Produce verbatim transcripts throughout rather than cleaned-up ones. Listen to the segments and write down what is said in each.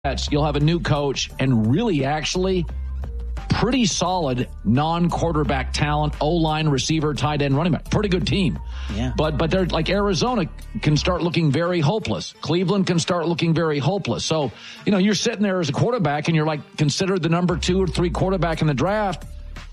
you'll have a new coach and really actually pretty solid non-quarterback talent, O-line, receiver, tight end, running back. Pretty good team. Yeah. But but they're like Arizona can start looking very hopeless. Cleveland can start looking very hopeless. So, you know, you're sitting there as a quarterback and you're like considered the number two or three quarterback in the draft.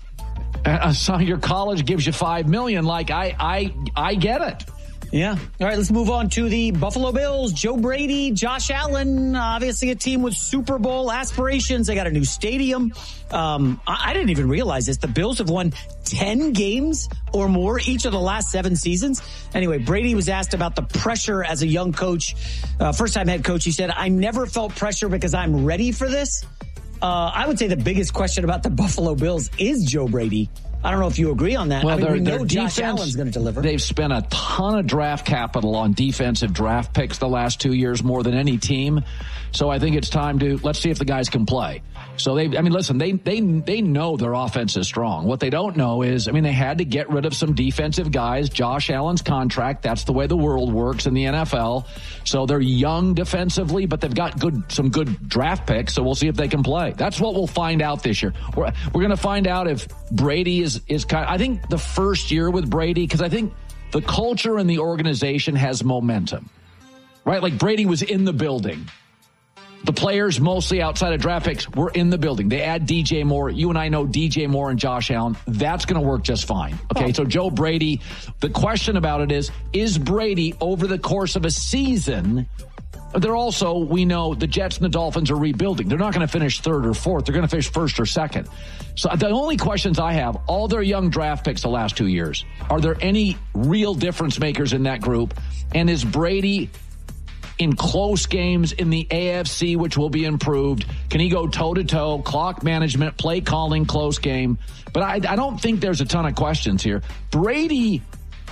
Uh, so your college gives you five million dollars. Like, I, I, I get it. Yeah. All right, let's move on to the Buffalo Bills. Joe Brady, Josh Allen, obviously a team with Super Bowl aspirations. They got a new stadium. Um, I, I didn't even realize this. The Bills have won ten games or more each of the last seven seasons. Anyway, Brady was asked about the pressure as a young coach, uh, first-time head coach. He said, I never felt pressure because I'm ready for this. Uh, I would say the biggest question about the Buffalo Bills is Joe Brady. I don't know if you agree on that. Well, I mean, their, we know their Josh defense, Allen's going to deliver. They've spent a ton of draft capital on defensive draft picks the last two years, more than any team. So I think it's time to, let's see if the guys can play. So they, I mean, listen, they, they, they know their offense is strong. What they don't know is, I mean, they had to get rid of some defensive guys. Josh Allen's contract, that's the way the world works in the N F L. So they're young defensively, but they've got good, some good draft picks. So we'll see if they can play. That's what we'll find out this year. We're, we're going to find out if Brady is, is kind of, I think the first year with Brady, because I think the culture in the organization has momentum, right? Like Brady was in the building. The players, mostly outside of draft picks, were in the building. They add D J Moore. You and I know D J Moore and Josh Allen. That's going to work just fine. Okay, oh. So Joe Brady, the question about it is, is Brady over the course of a season? They're also, we know the Jets and the Dolphins are rebuilding. They're not going to finish third or fourth. They're going to finish first or second. So the only questions I have, all their young draft picks the last two years, are there any real difference makers in that group? And is Brady in close games in the A F C, which will be improved? Can he go toe-to-toe, clock management, play calling, close game? But I, I don't think there's a ton of questions here. Brady,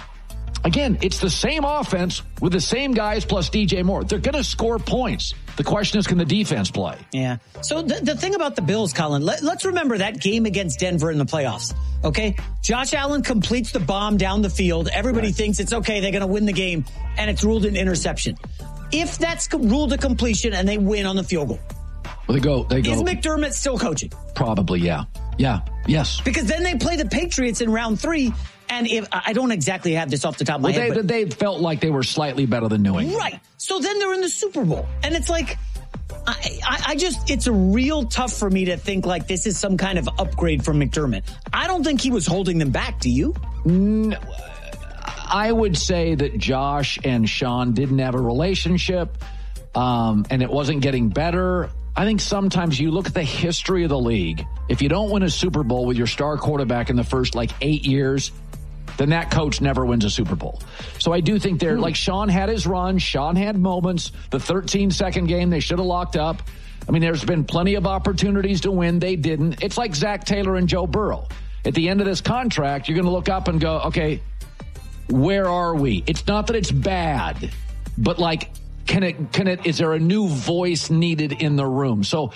again, it's the same offense with the same guys plus D J Moore. They're going to score points. The question is, can the defense play? Yeah. So the, the thing about the Bills, Colin, let, let's remember that game against Denver in the playoffs. Okay? Josh Allen completes the bomb down the field. Everybody right. thinks it's okay. They're going to win the game, and it's ruled an interception. If that's ruled a completion and they win on the field goal, well, they go. They go. Is McDermott still coaching? Probably, yeah, yeah, yes. Because then they play the Patriots in round three, and if I don't exactly have this off the top of my well, head, they, but they felt like they were slightly better than New England, right? So then they're in the Super Bowl, and it's like, I, I, I just, it's a real tough for me to think like this is some kind of upgrade from McDermott. I don't think he was holding them back. Do you? No. I would say that Josh and Sean didn't have a relationship, um, and it wasn't getting better. I think sometimes you look at the history of the league. If you don't win a Super Bowl with your star quarterback in the first like eight years, then that coach never wins a Super Bowl. So I do think they're hmm. like Sean had his run. Sean had moments. The thirteen second game, they should have locked up. I mean, there's been plenty of opportunities to win. They didn't. It's like Zach Taylor and Joe Burrow. At the end of this contract, you're going to look up and go, okay, where are we? It's not that it's bad, but like, can it, can it, is there a new voice needed in the room? So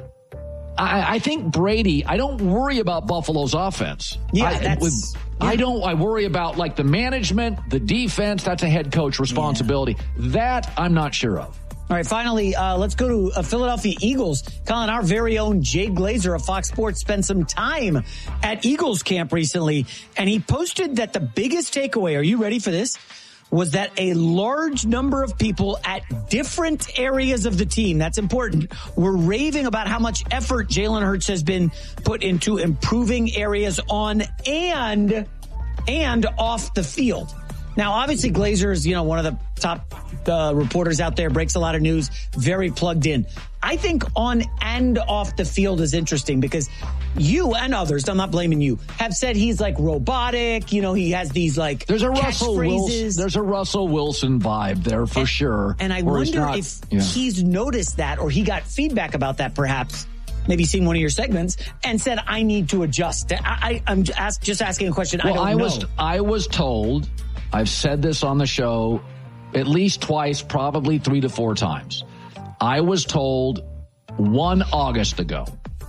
I, I think Brady, I don't worry about Buffalo's offense. Yeah, I, that's, with, yeah. I don't, I worry about like the management, the defense. That's a head coach responsibility. Yeah. That I'm not sure of. All right, finally, uh, let's go to uh, Philadelphia Eagles. Colin, our very own Jay Glazer of Fox Sports spent some time at Eagles camp recently, and he posted that the biggest takeaway, are you ready for this, was that a large number of people at different areas of the team, that's important, were raving about how much effort Jalen Hurts has been put into improving areas on and, and off the field. Now, obviously, Glazer is, you know, one of the top uh, reporters out there, breaks a lot of news, very plugged in. I think on and off the field is interesting because you and others, I'm not blaming you, have said he's like robotic. You know, he has these like there's a Russell Wilson, there's a Russell Wilson vibe there for and, sure. And I wonder not, if yeah. he's noticed that or he got feedback about that perhaps. Maybe seen one of your segments and said, I need to adjust. I, I, I'm just, ask, just asking a question. Well, I don't I know. Was, I was told, I've said this on the show at least twice, probably three to four times. I was told one August ago,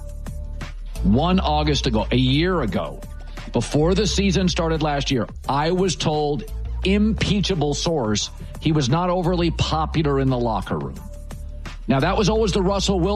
one August ago, a year ago, before the season started last year, I was told, impeachable source, he was not overly popular in the locker room. Now, that was always the Russell Wilson.